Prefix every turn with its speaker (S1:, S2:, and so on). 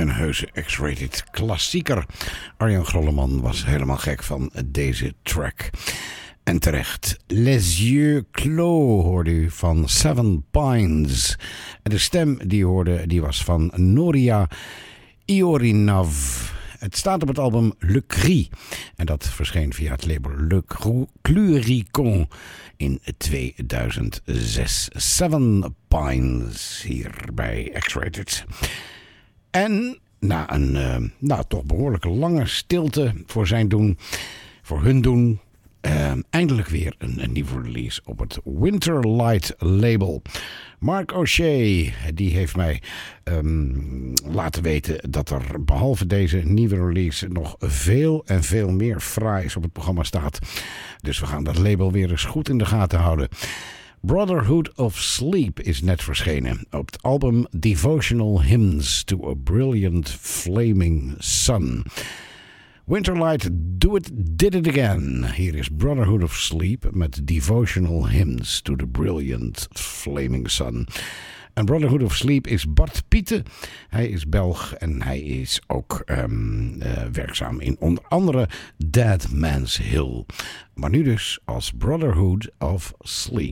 S1: Een heuse X-rated klassieker. Arjan Grolleman was helemaal gek van deze track. En terecht. Les Yeux Clos hoorde u van Seven Pines. En de stem die je hoorde, die was van Noria Iorinov. Het staat op het album Le Cri. En dat verscheen via het label Le Cluricon in 2006. Seven Pines hier bij X-Rated. En na een toch behoorlijk lange stilte voor hun doen, eindelijk weer een nieuwe release op het Winterlight label. Mark O'Shea, die heeft mij laten weten dat er behalve deze nieuwe release nog veel en veel meer fraais op het programma staat. Dus we gaan dat label weer eens goed in de gaten houden. Brotherhood of Sleep is net verschenen op het album Devotional Hymns to a Brilliant Flaming Sun. Winterlight did it again. Hier is Brotherhood of Sleep met Devotional Hymns to the Brilliant Flaming Sun. En Brotherhood of Sleep is Bart Pieten. Hij is Belg en hij is ook werkzaam in onder andere Dead Man's Hill. Maar nu dus als Brotherhood of Sleep.